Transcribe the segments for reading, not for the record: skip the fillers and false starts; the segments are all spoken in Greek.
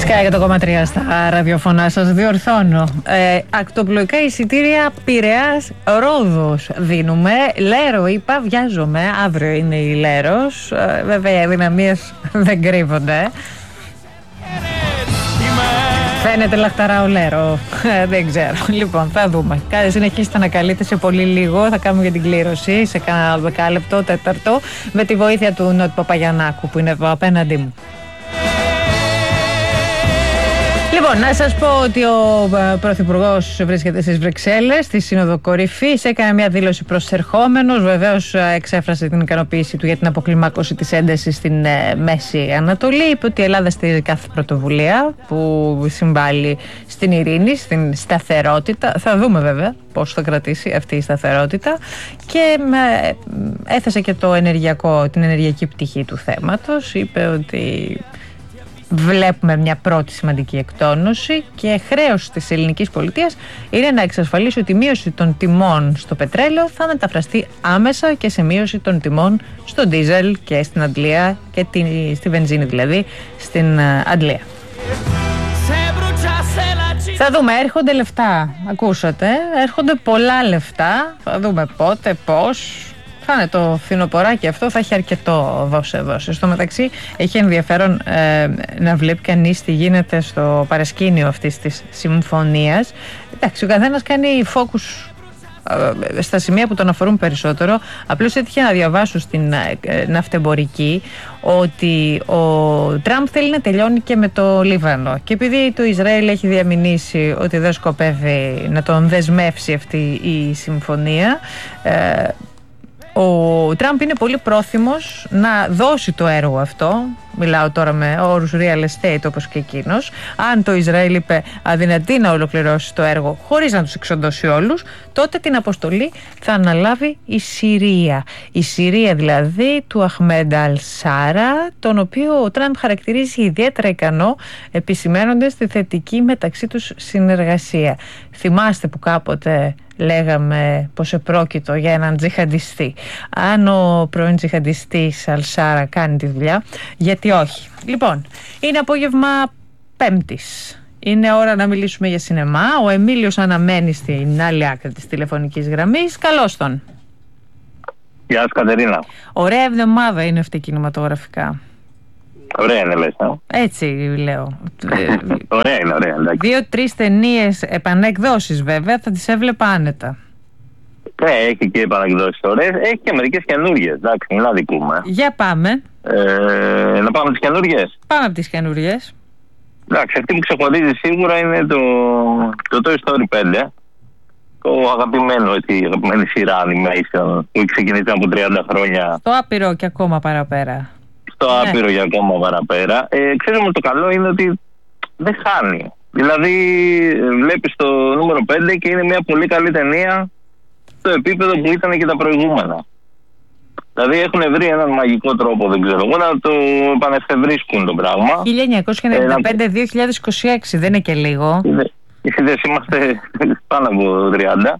Sky 100,3 στα ραδιοφωνά σας, διορθώνω. Ακτοπλοϊκά εισιτήρια Πειραιάς Ρόδος δίνουμε. Λέρο είπα, βιάζομαι. Αύριο είναι η Λέρος. Βέβαια οι αδυναμίες δεν κρύβονται. Φαίνεται λαχταρά ο Λέρο. Δεν ξέρω. Λοιπόν, θα δούμε. Συνεχίστε να καλείτε σε πολύ λίγο. Θα κάνουμε για την κλήρωση σε κάνα δεκάλεπτο, τέταρτο, με τη βοήθεια του Νότι Παπαγιαννάκου που είναι εδώ απέναντί μου. Λοιπόν, να σας πω ότι ο Πρωθυπουργός βρίσκεται στις Βρυξέλλες, στη Σύνοδο Κορυφής, έκανε μια δήλωση προς ερχόμενους. Βεβαίως εξέφρασε την ικανοποίηση του για την αποκλιμάκωση της έντασης στην Μέση Ανατολή. Είπε ότι η Ελλάδα στηρίζει κάθε πρωτοβουλία που συμβάλλει στην ειρήνη, στην σταθερότητα. Θα δούμε βέβαια πώς θα κρατήσει αυτή η σταθερότητα. Και έθεσε και την ενεργειακή πτυχή του θέματος. Είπε ότι βλέπουμε μια πρώτη σημαντική εκτόνωση και χρέος της ελληνικής πολιτείας είναι να εξασφαλίσει ότι η μείωση των τιμών στο πετρέλαιο θα μεταφραστεί άμεσα και σε μείωση των τιμών στο ντίζελ και στην Αντλία και στη βενζίνη, δηλαδή στην Αντλία. Θα δούμε, έρχονται λεφτά, ακούσατε, έρχονται πολλά λεφτά, θα δούμε πότε, πώς. Θα είναι το φθινοποράκι αυτό, θα έχει αρκετό δώσε. Στο μεταξύ έχει ενδιαφέρον να βλέπει κανείς τι γίνεται στο παρασκήνιο αυτής της συμφωνίας. Εντάξει, ο καθένας κάνει focus στα σημεία που τον αφορούν περισσότερο. Απλώς έτυχε να διαβάσω στην ναυτεμπορική ότι ο Τραμπ θέλει να τελειώνει και με το Λίβανο, και επειδή το Ισραήλ έχει διαμηνήσει ότι δεν σκοπεύει να τον δεσμεύσει αυτή η συμφωνία, ο Τραμπ είναι πολύ πρόθυμος να δώσει το έργο αυτό. Μιλάω τώρα με όρους real estate όπως και εκείνος. Αν το Ισραήλ είπε αδυνατεί να ολοκληρώσει το έργο χωρίς να τους εξοντώσει όλους, τότε την αποστολή θα αναλάβει η Συρία. Η Συρία δηλαδή του Αχμέντ Αλ-Σάρα, τον οποίο ο Τραμπ χαρακτηρίζει ιδιαίτερα ικανό, επισημαίνοντας τη θετική μεταξύ τους συνεργασία. Θυμάστε που κάποτε λέγαμε πως επρόκειτο για έναν τζιχαντιστή. Αν ο πρώην τζιχαντιστής Αλ-Σάρα κάνει τη δουλειά, γιατί όχι. Λοιπόν, είναι απόγευμα Πέμπτης. Είναι ώρα να μιλήσουμε για σινεμά. Ο Εμίλιος αναμένει στην άλλη άκρη της τηλεφωνικής γραμμής. Καλώς τον. Γεια σας Κατερίνα. Ωραία εβδομάδα είναι αυτή κινηματογραφικά. Ωραία είναι λες, Έτσι λέω. Ωραία είναι, ωραία. 2-3 ταινίες επανεκδόσεις βέβαια, θα τις έβλεπα άνετα. Ναι, έχει και επανεκδόσεις ωραίες, έχει και μερικές καινούργιες, εντάξει, μην αδικούμε. Για πάμε. Να πάμε τις καινούργιες. Πάμε από τις καινούργιες. Εντάξει, αυτή που ξεχωρίζει σίγουρα είναι το Toy Story 5. Το αγαπημένη σειρά animation που έχει ξεκινήσει από 30 χρόνια. Στο άπειρο και ακόμα παραπέρα. Στο άπειρο για ακόμα παραπέρα. Ξέρουμε το καλό είναι ότι δεν χάνει. Δηλαδή βλέπεις το νούμερο 5 και είναι μια πολύ καλή ταινία στο επίπεδο που ήταν και τα προηγούμενα. Δηλαδή έχουν βρει έναν μαγικό τρόπο, δεν ξέρω εγώ, να το επανεφευρίσκουν το πράγμα. 1995-2026 δεν είναι και λίγο. Είδες, είμαστε πάνω από 30.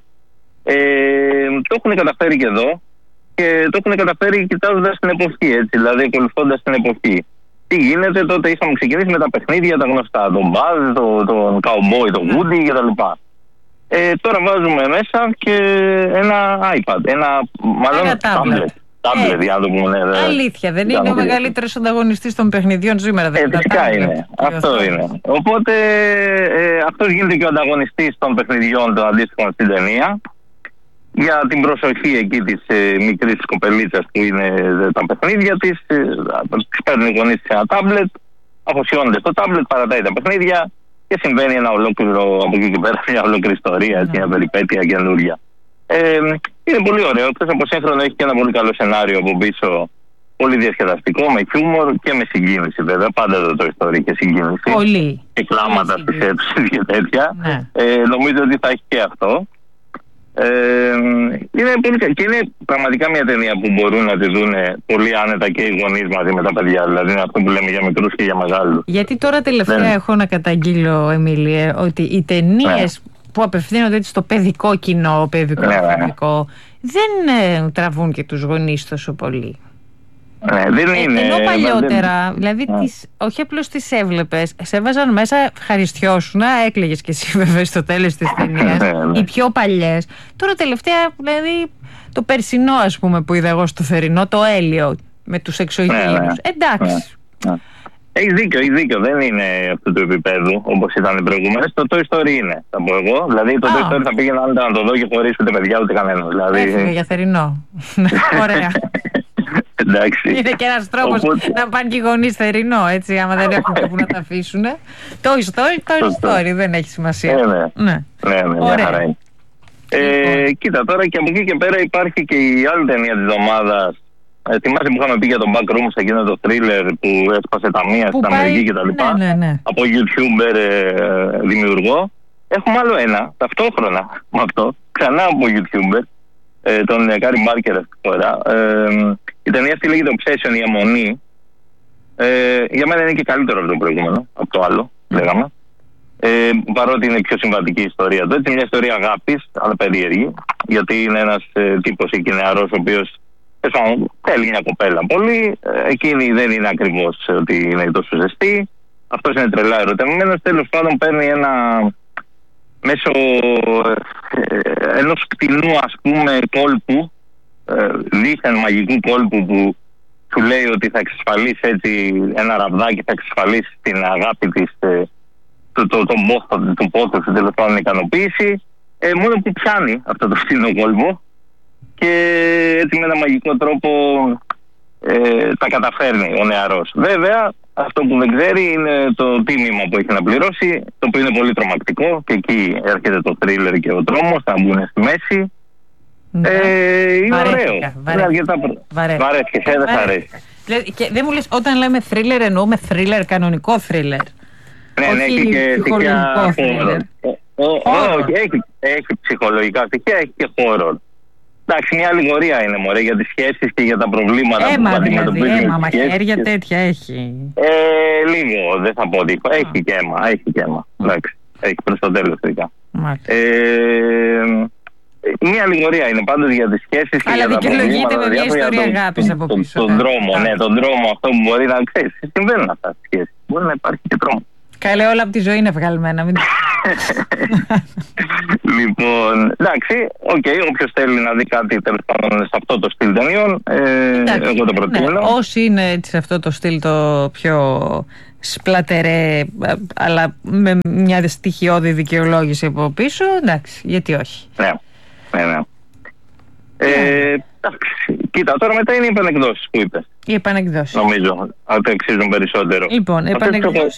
Το έχουν καταφέρει και εδώ. Και το έχουν καταφέρει κοιτάζοντας την εποχή, έτσι, δηλαδή ακολουθώντας την εποχή. Τι γίνεται, τότε είχαμε ξεκινήσει με τα παιχνίδια, τα γνωστά, τον Buzz, τον Cowboy, τον Woody κτλ. Τώρα βάζουμε μέσα και ένα iPad, μάλλον tablet, για να το πούμε. Αλήθεια, δεν είναι ο μεγαλύτερος ανταγωνιστής των παιχνιδιών σήμερα, δεν είναι? Φυσικά είναι, αυτό είναι. Οπότε αυτός γίνεται και ο ανταγωνιστής των παιχνιδιών των αντίστοιχων στην ταινία. Για την προσοχή εκεί της μικρής κοπελίτσας που είναι τα παιχνίδια της, παίρνει οι γονείς σε ένα τάμπλετ, αφοσιώνεται στο τάμπλετ, παρατάει τα παιχνίδια και συμβαίνει ένα ολόκληρο, από εκεί και πέρα, μια ολόκληρη ιστορία, μια περιπέτεια καινούρια. Είναι πολύ ωραίο, εκτός από σύγχρονο έχει και ένα πολύ καλό σενάριο από πίσω, πολύ διασκεδαστικό, με χιούμορ και με συγκίνηση βέβαια, πάντα το ιστορία και συγκίνηση. Πολύ. Και κλάματα στις αίθουσες και τέτοια. Ναι. Νομίζω ότι θα έχει και αυτό. Είναι πολύ καλή και είναι πραγματικά μια ταινία που μπορούν να τη δουν πολύ άνετα και οι γονείς μαζί με τα παιδιά. Δηλαδή είναι αυτό που λέμε για μικρούς και για μεγάλους. Γιατί τώρα τελευταία έχω να καταγγείλω, Εμίλιε, ότι οι ταινίες που απευθύνονται έτσι στο παιδικό κοινό, παιδικό δεν τραβούν και τους γονείς τόσο πολύ. Δεν είναι. Ενώ παλιότερα, δηλαδή όχι απλώς τις έβλεπες, σε έβαζαν μέσα, ευχαριστιώσουνα, έκλαιγες και εσύ βέβαια στο τέλος της ταινίας. Οι πιο παλιές. Τώρα τελευταία, δηλαδή το περσινό ας πούμε που είδα εγώ στο θερινό, το Έλιο με τους εξωγήινους. Εντάξει. Έχεις δίκιο. Δεν είναι αυτού του επίπεδου όπως ήταν οι προηγούμενες. Το Toy Story είναι, θα πω εγώ. Δηλαδή το Toy Story θα πήγαινα να το δω και χωρίς ούτε παιδιά ούτε κανένα. Δηλαδή... Έφυγε για θερινό. Ωραία. Εντάξει. Είναι και ένας τρόπος να πάνε και οι γονείς θερινό, έτσι, άμα δεν έχουν και που να τα αφήσουν. Toy Story, δεν έχει σημασία. Ναι, μια χαρά είναι. Κοίτα, τώρα και από εκεί και πέρα υπάρχει και η άλλη ταινία της εβδομάδας. Θυμάσαι που είχαμε πει για το Backroom σε εκείνο το thriller που έσπασε ταμεία στην Αμερική κτλ. Ναι. Από YouTuber δημιουργό. Έχουμε άλλο ένα ταυτόχρονα με αυτό, ξανά από YouTuber, τον Κάρι Μπάρκερ αυτή τη φορά. Η ταινία αυτή λέγεται Obsession, η αιμονή. Για μένα είναι και καλύτερο από το προηγούμενο, από το άλλο, λέγαμε. Παρότι είναι πιο συμβατική η ιστορία του. Έτσι, μια ιστορία αγάπης, αλλά περίεργη, γιατί είναι ένας τύπος εκεί νεαρός, ο οποίος θέλει μια κοπέλα πολύ. Εκείνη δεν είναι ακριβώς ότι είναι τόσο ζεστή. Αυτός είναι τρελά ερωτευμένος. Τέλος πάντων, παίρνει ένα μέσω ενός κτηνού, ας πούμε, κόλπου, δίθεν μαγικού κόλπου που σου λέει ότι θα εξασφαλίσει έτσι ένα ραβδάκι, θα εξασφαλίσει την αγάπη της, τον πόθο του, τέλος πάντων, ικανοποίηση. Μόνο που πιάνει αυτό το φτηνό κόλπο και έτσι με ένα μαγικό τρόπο τα καταφέρνει ο νεαρός. Βέβαια, αυτό που δεν ξέρει είναι το τίμημα που έχει να πληρώσει, το οποίο είναι πολύ τρομακτικό και εκεί έρχεται το θρίλερ και ο τρόμος, θα μπουν στη μέση. Είναι ωραίο. Είναι αρκετά βαρέθηκε, δεν θα αρέσει. Και δεν μου λες, όταν λέμε θρίλερ εννοούμε θρίλερ, κανονικό θρίλερ. Ναι, έχει και ψυχολογικό θρίλερ. Όχι, έχει ψυχολογικά στοιχεία, έχει και horror. Εντάξει, μια αλληγορία είναι, μωρέ, για τις σχέσεις και για τα προβλήματα που αντιμετωπίζουν. Αίμα, μαχαίρια, τέτοια έχει. Λίγο, δεν θα πω ότι έχει και αίμα. Εντάξει, έχει προς το τέλος τελικά. Μια αλληγορία είναι πάντως για τις σχέσεις και για τα προβλήματα. Αλλά δικαιολογείται με μια ιστορία αγάπης από πίσω. Τον δρόμο αυτό που μπορεί να ξέρεις. Συμβαίνουν αυτά τις σχέσεις. Μπορεί να υπάρχει και τρόμο. Καλέ, όλα από τη ζωή είναι βγαλμένα. Λοιπόν, εντάξει, όποιος θέλει να δει κάτι τέλος πάντων σε αυτό το στυλ ταινιών, εγώ το προτείνω. Όσοι είναι σε αυτό το στυλ το πιο σπλατερέ, αλλά με μια στοιχειώδη δικαιολόγηση από πίσω, εντάξει, γιατί όχι. Ναι. Εντάξει, κοίτα, τώρα μετά είναι οι επανεκδόσεις που είπες. Οι επανεκδόσεις. Νομίζω ότι αξίζουν περισσότερο. Λοιπόν, επανεκδόσεις